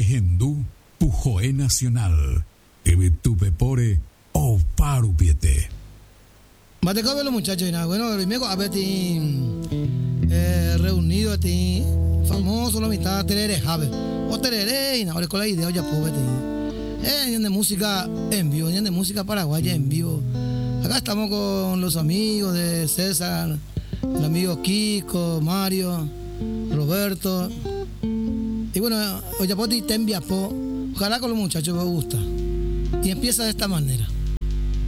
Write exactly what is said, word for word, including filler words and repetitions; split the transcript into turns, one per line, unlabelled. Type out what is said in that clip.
Ehendú, Pujoé Nacional, Ebitupepore, o Parupiete.
Mate cabe los muchachos y nada, bueno, primero a ver ti eh, reunido a ti, famoso la mitad tereré jave, o tereré y nada, con la idea ya puedo ti. Eh, de música en vivo, de música paraguaya en vivo. Acá estamos con los amigos de César, el amigo Kiko, Mario, Roberto. Y bueno, Oyapoti te enviapó. Ojalá con los muchachos me gusta. Y empieza de esta manera.